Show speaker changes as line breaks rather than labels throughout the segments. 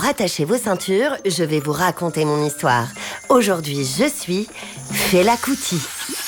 attachez vos ceintures, je vais vous raconter mon histoire. Aujourd'hui, je suis Fela Kuti.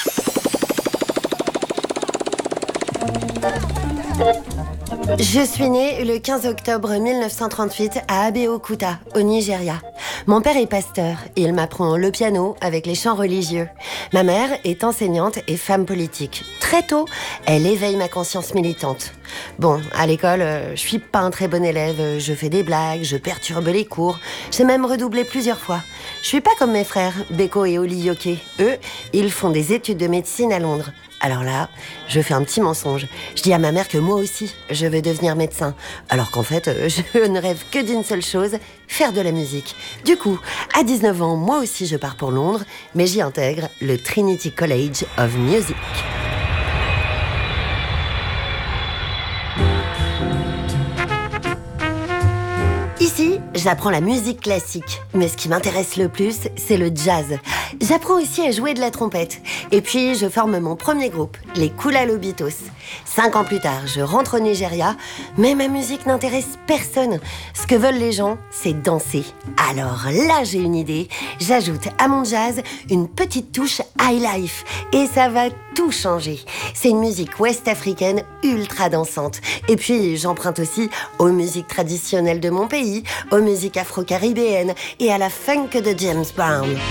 Je suis née le 15 octobre 1938 à Abeokuta, au Nigeria. Mon père est pasteur et il m'apprend le piano avec les chants religieux. Ma mère est enseignante et femme politique. Très tôt, elle éveille ma conscience militante. Bon, à l'école, je suis pas un très bon élève, je fais des blagues, je perturbe les cours. J'ai même redoublé plusieurs fois. Je suis pas comme mes frères, Beko et Oli Yoke. Eux, ils font des études de médecine à Londres. Alors là, je fais un petit mensonge. Je dis à ma mère que moi aussi, je veux devenir médecin. Alors qu'en fait, je ne rêve que d'une seule chose, faire de la musique. Du coup, à 19 ans, moi aussi je pars pour Londres, mais j'y intègre le Trinity College of Music. Ici, j'apprends la musique classique, mais ce qui m'intéresse le plus, c'est le jazz. J'apprends aussi à jouer de la trompette. Et puis, je forme mon premier groupe, les Koulalobitos. 5 ans plus tard, je rentre au Nigeria, mais ma musique n'intéresse personne. Ce que veulent les gens, c'est danser. Alors là, j'ai une idée. J'ajoute à mon jazz une petite touche high life. Et ça va tout changer. C'est une musique ouest-africaine ultra dansante. Et puis, j'emprunte aussi aux musiques traditionnelles de mon pays, aux musiques afro-caribéennes et à la funk de James Brown.